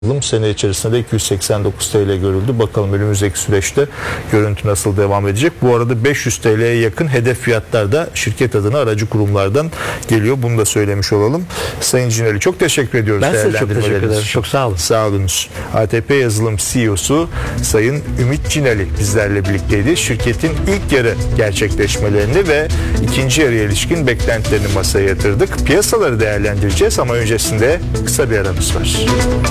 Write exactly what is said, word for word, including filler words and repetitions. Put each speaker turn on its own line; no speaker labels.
Sene içerisinde de iki yüz seksen dokuz T L görüldü. Bakalım önümüzdeki süreçte görüntü nasıl devam edecek. Bu arada beş yüz T L'ye yakın hedef fiyatlar da şirket adına aracı kurumlardan geliyor. Bunu da söylemiş olalım. Sayın Cinali çok teşekkür ediyoruz.
Ben size çok teşekkür ederim. Çok sağ olun.
Sağ olunuz. A T P Yazılım C E O'su Sayın Ümit Cinali bizlerle birlikteydi. Şirketin ilk yarı gerçekleşmelerini ve ikinci yarıya ilişkin beklentilerini masaya yatırdık. Piyasaları değerlendireceğiz ama öncesinde kısa bir aramız var.